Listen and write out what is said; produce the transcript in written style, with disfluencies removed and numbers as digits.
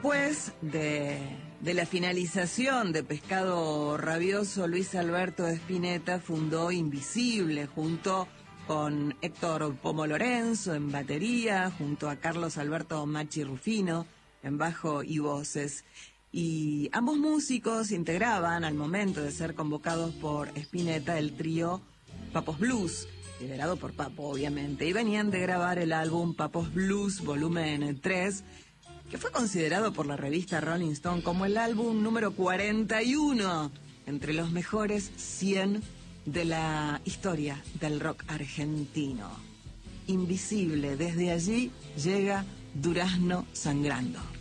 Después de la finalización de Pescado Rabioso, Luis Alberto Spinetta fundó Invisible junto con Héctor Pomo Lorenzo en batería, junto a Carlos Alberto Machi Rufino en bajo y voces. Y ambos músicos integraban, al momento de ser convocados por Spinetta, el trío Papos Blues, liderado por Papo, obviamente, y venían de grabar el álbum Papos Blues Volumen 3, que fue considerado por la revista Rolling Stone como el álbum número 41 entre los mejores 100 de la historia del rock argentino. Invisible, desde allí llega Durazno Sangrando.